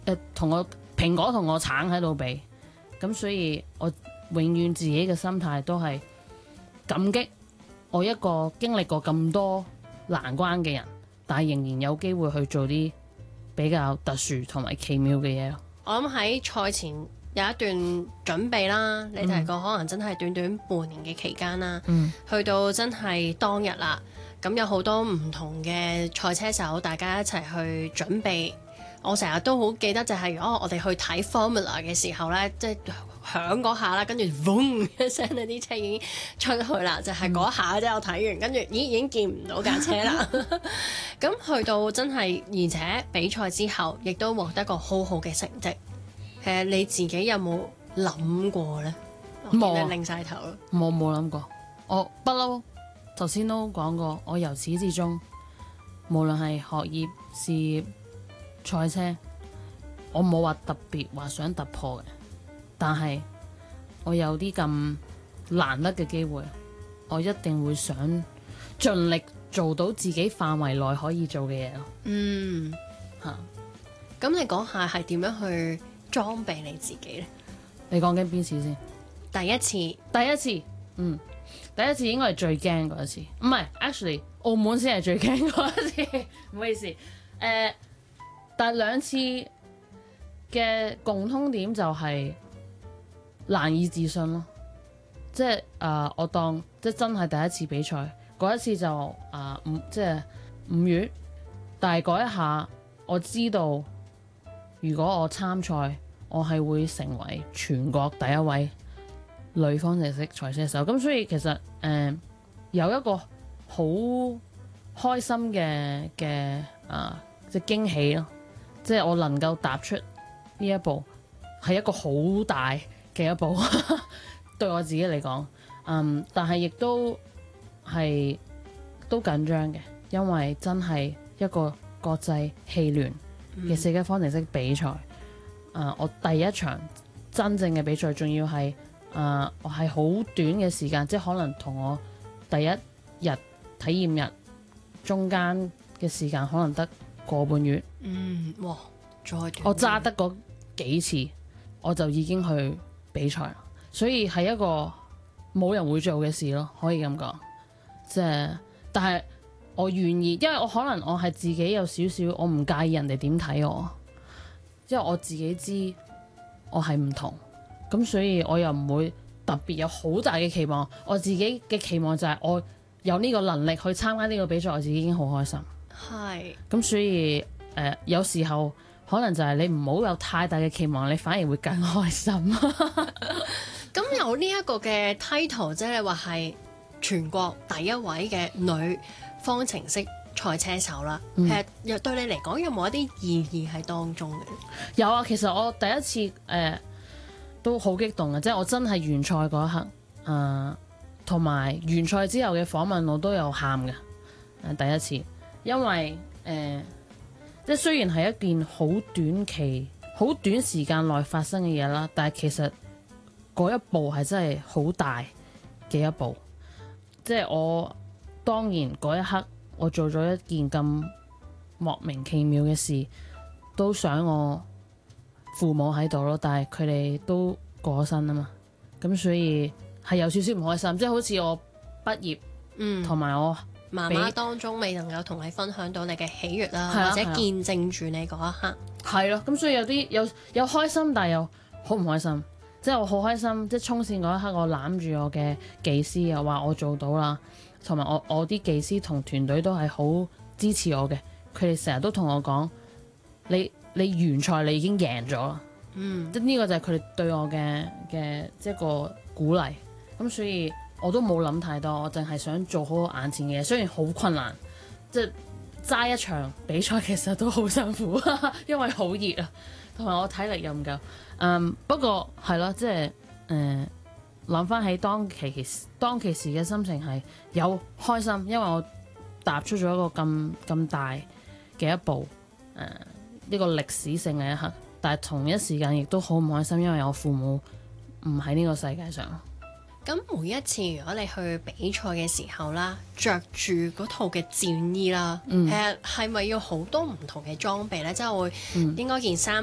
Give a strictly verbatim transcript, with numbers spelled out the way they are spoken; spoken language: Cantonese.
誒同我蘋果同我橙喺度比，咁所以我永遠自己嘅心態都係感激我一個經歷過咁多難關嘅人，但係仍然有機會去做啲比較特殊同埋奇妙嘅嘢咯。 我諗喺賽前有一段準備啦，你提過可能真係短短半年嘅期間啦， 嗯、 去到真係當日啦，咁有好多唔同嘅賽車手，大家一齊去準備。我成日都好記得就係、是，如果我哋去睇 Formula 嘅時候呢，即係響嗰下啦，跟住嗡一聲，呢啲車已經出去啦，就係、是、嗰下啫。我睇完，跟住咦已經見唔到架車啦。咁去到真係，而且比賽之後，亦都獲得個好好嘅成績。誒，你自己有冇諗過呢？ 冇啊， 擰晒頭咯。 冇冇諗過。我不嬲，頭先都講過，我由始至終，無論係學業、事業、賽車，我冇話特別話想突破嘅，但係我有啲咁難得嘅機會，我一定會想盡力做到自己範圍內可以做嘅嘢咯。 嗯， 嚇、啊， 咁你講下係點樣去裝備你自己呢？ 你講緊邊次先？ 第一次， 第一次，嗯，第一次應該係最驚嗰一次，唔係，actually 澳門先係最驚嗰一次，唔好意思，誒、呃。但係兩次嘅共通點就係難以置信咯，即係誒、呃、我當即係真係第一次比賽嗰一次就誒五、呃、即係五月，但係嗰一下我知道如果我參賽，我係會成為全國第一位女方程式賽車手，咁所以其實誒、呃、有一個好開心嘅嘅誒即係驚喜咯。即係我能夠踏出呢一步，係一個好大嘅一步，對我自己嚟講。嗯，但係亦都係都緊張嘅，因為真係一個國際汽聯嘅世界方程式比賽。誒、嗯呃，我第一場真正嘅比賽，仲要係誒、呃，我係好短嘅時間，即係可能同我第一日體驗日中間嘅時間，可能得個半月。 嗯，哇！再我揸得嗰幾次，我就已經去比賽啦，所以係一個冇人會做嘅事咯，可以咁講。即係，但係我願意，因為我可能我係自己有少少，我唔介意人哋點睇我，因為我自己知我係唔同，咁所以我又唔會特別有好大嘅期望。我自己嘅期望就係我有呢個能力去參加呢個比賽，我自己已經好開心。 係。 咁所以誒、呃，有時候可能就係你唔好有太大嘅期望，你反而會更開心。 咁有呢一個嘅 title， 即係話係全國第一位嘅女方程式賽車手啦。其實又對你嚟講有冇一啲意義喺當中嘅？ 有啊，其實我第一次誒、呃、都好激動嘅，即係我真係完賽嗰一刻，誒同埋完賽之後嘅訪問我都有喊嘅。誒、呃、第一次，因為誒。呃即係雖然係一件好短期、好短時間內發生嘅嘢啦，但係其實嗰一步係真係好大嘅一步。即係我當然嗰一刻，我做咗一件咁莫名其妙嘅事，都想我父母喺度咯，但係佢哋都過咗身啊嘛，咁所以係有少少唔開心。即係好似我畢業，嗯，同埋我媽媽當中未能夠同你分享到你嘅喜悅啦， 啊、 或者見證住你嗰一刻， 係咯、啊，咁所以有啲有有開心，但係又好唔開心。即係我好開心，即係衝線嗰一刻，我攬住我嘅技師，又話我做到啦，同埋我我啲技師同團隊都係好支持我嘅。佢哋成日都同我講：你你完賽，你已經贏咗啦。嗯，即呢個就係佢哋對我嘅嘅即係個鼓勵。咁所以我都冇諗太多，我淨係想做好眼前嘅嘢。雖然好困難，即係揸一場比賽其實都好辛苦，因為好熱啊，同埋我體力又唔夠。嗯，不過係咯，即係誒諗翻起當其當其時嘅心情係有開心，因為我踏出咗一個咁咁大嘅一步，誒、呃、呢個歷史性嘅一刻。但係同一時間亦都好唔開心，因為我父母唔喺呢個世界上。 咁每一次如果你去比賽嘅時候啦，着住嗰套嘅戰衣啦，誒係咪要好多唔同嘅裝備呢？即係會應該件衫